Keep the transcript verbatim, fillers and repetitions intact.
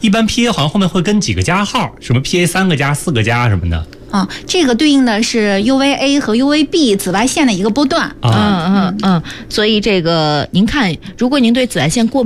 一般 P A 好像后面会跟几个加号，什么 P A 三个加、四个加什么的。 啊，这个对应的是 U V A 和 U V B 紫外线的一个波段。 啊、 嗯嗯嗯，所以这个您看，如果您对紫外线过敏